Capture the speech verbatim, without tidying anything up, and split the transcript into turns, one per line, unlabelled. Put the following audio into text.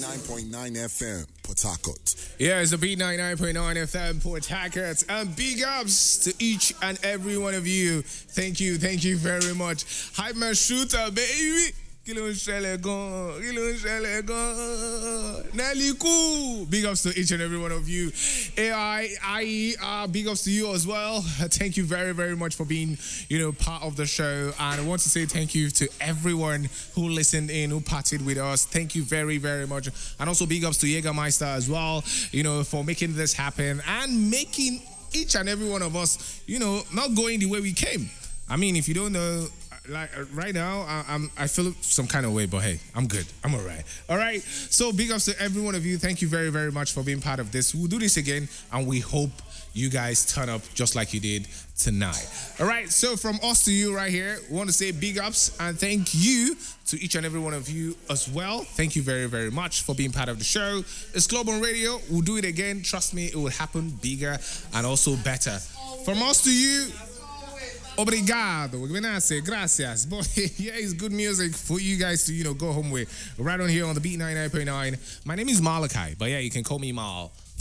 ninety-nine point nine F M, Port Harcourt.
Yeah, it's the B ninety-nine point nine F M, Port Harcourt. And big ups to each and every one of you. Thank you, thank you very much. Hype man shooter, baby. Kí ló ń ṣẹlẹ̀ gan? Kí ló ń ṣẹlẹ̀ gan? Nelly cool. Big ups to each and every one of you. A I, I E, uh, big ups to you as well. Thank you very, very much for being, you know, part of the show. And I want to say thank you to everyone who listened in, who partied with us. Thank you very, very much. And also big ups to Jägermeister as well, you know, for making this happen and making each and every one of us, you know, not going the way we came. I mean, if you don't know, like right now, I, I'm I feel some kind of way, but hey, I'm good. I'm all right. All right. So big ups to every one of you. Thank you very, very much for being part of this. We'll do this again, and we hope you guys turn up just like you did tonight. All right. So from us to you right here, we want to say big ups and thank you to each and every one of you as well. Thank you very, very much for being part of the show. It's Global Radio. We'll do it again. Trust me, it will happen bigger and also better. From us to you, obrigado. We're gonna say gracias. But yeah, it's good music for you guys to, you know, go home with. Right on here on the Beat ninety-nine point nine. My name is Malachi, but yeah, you can call me Mal.